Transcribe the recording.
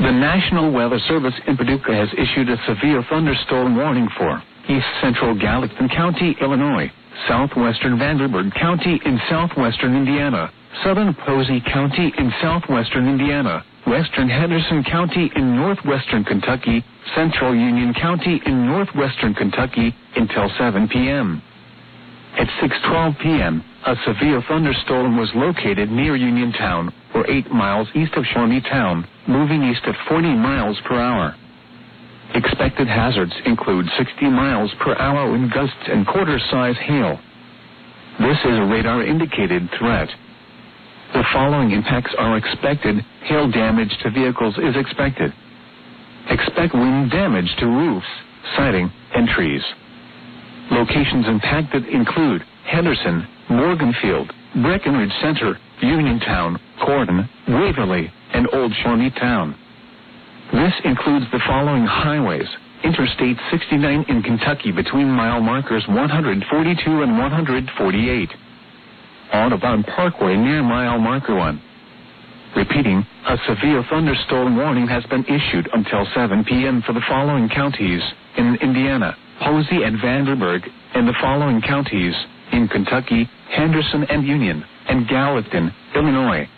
The National Weather Service in Paducah has issued a severe thunderstorm warning for east central Gallatin County, Illinois, southwestern Vanderburgh County in southwestern Indiana, southern Posey County in southwestern Indiana, western Henderson County in northwestern Kentucky, central Union County in northwestern Kentucky, until 7 p.m. At 6:12 p.m., a severe thunderstorm was located near Uniontown, or 8 miles east of Shawneetown, moving east at 40 miles per hour. Expected hazards include 60 miles per hour wind gusts and quarter-size hail. This is a radar-indicated threat. The following impacts are expected. Hail damage to vehicles is expected. Expect wind damage to roofs, siding, and trees. Locations impacted include Henderson, Morganfield, Breckenridge Center, Uniontown, Corydon, Waverly, and Old Shawneetown. This includes the following highways: Interstate 69 in Kentucky between mile markers 142 and 148. Audubon Parkway near mile marker 1. Repeating, a severe thunderstorm warning has been issued until 7 p.m. for the following counties in Indiana: Posey and Vanderburgh, and the following counties in Kentucky: Henderson and Union, and Gallatin, Illinois.